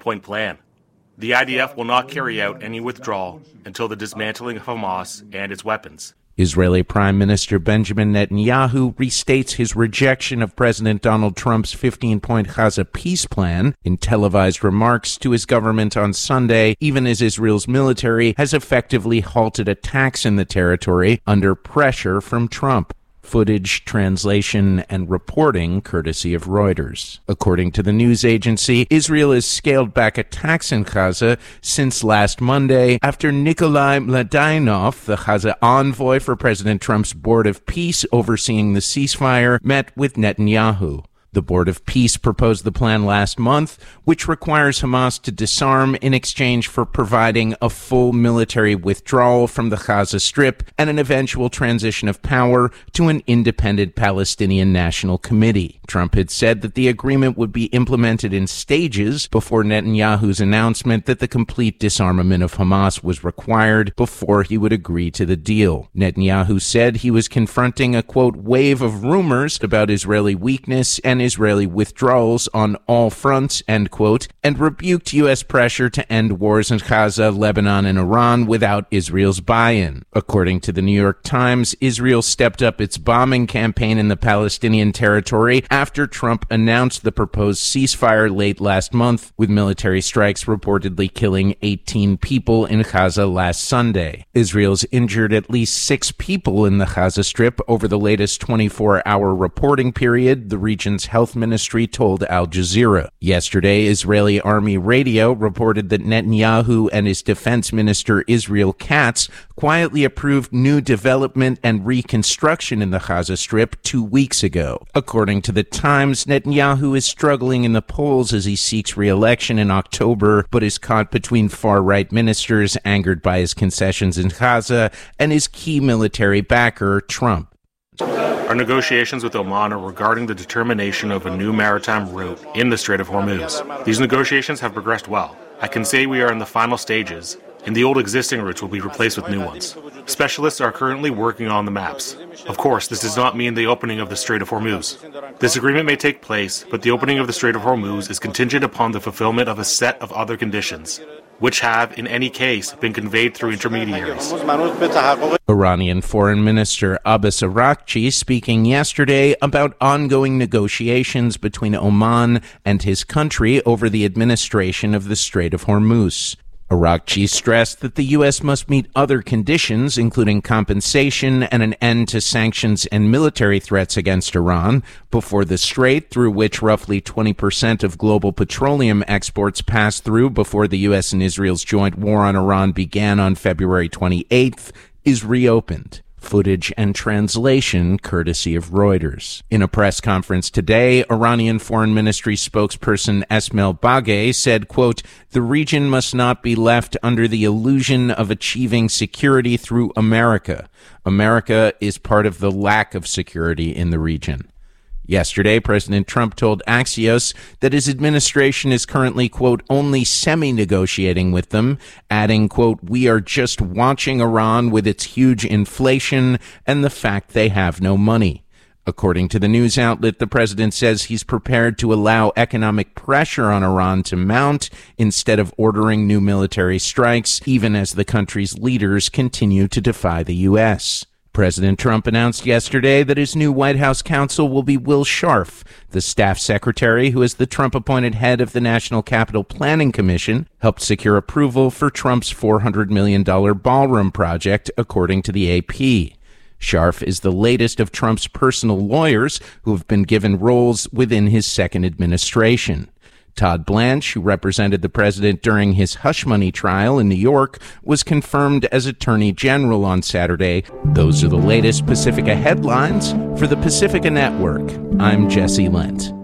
15-point plan. The IDF will not carry out any withdrawal until the dismantling of Hamas and its weapons. Israeli Prime Minister Benjamin Netanyahu restates his rejection of President Donald Trump's 15-point Gaza peace plan in televised remarks to his government on Sunday, even as Israel's military has effectively halted attacks in the territory under pressure from Trump. Footage, translation, and reporting courtesy of Reuters. According to the news agency, Israel has scaled back attacks in Gaza since last Monday after Nikolai Mladainov, the Gaza envoy for President Trump's Board of Peace overseeing the ceasefire, met with Netanyahu. The Board of Peace proposed the plan last month, which requires Hamas to disarm in exchange for providing a full military withdrawal from the Gaza Strip and an eventual transition of power to an independent Palestinian National Committee. Trump had said that the agreement would be implemented in stages before Netanyahu's announcement that the complete disarmament of Hamas was required before he would agree to the deal. Netanyahu said he was confronting a, quote, wave of rumors about Israeli weakness and Israeli withdrawals on all fronts, end quote, and rebuked U.S. pressure to end wars in Gaza, Lebanon, and Iran without Israel's buy-in. According to the New York Times, Israel stepped up its bombing campaign in the Palestinian territory after Trump announced the proposed ceasefire late last month, with military strikes reportedly killing 18 people in Gaza last Sunday. Israel's injured at least 6 people in the Gaza Strip over the latest 24-hour reporting period, the region's health ministry told Al Jazeera. Yesterday, Israeli Army radio reported that Netanyahu and his defense minister Israel Katz quietly approved new development and reconstruction in the Gaza Strip 2 weeks ago. According to the Times, Netanyahu is struggling in the polls as he seeks re-election in October, but is caught between far-right ministers angered by his concessions in Gaza and his key military backer, Trump. Our negotiations with Oman are regarding the determination of a new maritime route in the Strait of Hormuz. These negotiations have progressed well. I can say we are in the final stages, and the old existing routes will be replaced with new ones. Specialists are currently working on the maps. Of course, this does not mean the opening of the Strait of Hormuz. This agreement may take place, but the opening of the Strait of Hormuz is contingent upon the fulfillment of a set of other conditions, which have, in any case, been conveyed through intermediaries. Iranian Foreign Minister Abbas Araghchi speaking yesterday about ongoing negotiations between Oman and his country over the administration of the Strait of Hormuz. Araghchi stressed that the U.S. must meet other conditions, including compensation and an end to sanctions and military threats against Iran, before the strait, through which roughly 20% of global petroleum exports pass through before the U.S. and Israel's joint war on Iran began on February 28th, is reopened. Footage and translation courtesy of Reuters. In a press conference today, Iranian Foreign Ministry spokesperson Esmail Baghaei said, quote, "The region must not be left under the illusion of achieving security through America. America is part of the lack of security in the region." Yesterday, President Trump told Axios that his administration is currently, quote, only semi-negotiating with them, adding, quote, "We are just watching Iran with its huge inflation and the fact they have no money." According to the news outlet, the president says he's prepared to allow economic pressure on Iran to mount instead of ordering new military strikes, even as the country's leaders continue to defy the U.S. President Trump announced yesterday that his new White House counsel will be Will Scharf, the staff secretary who, as the Trump-appointed head of the National Capital Planning Commission, helped secure approval for Trump's $400 million ballroom project, according to the AP. Scharf is the latest of Trump's personal lawyers who have been given roles within his second administration. Todd Blanche, who represented the president during his hush money trial in New York, was confirmed as Attorney General on Saturday. Those are the latest Pacifica headlines for the Pacifica Network. I'm Jesse Lent.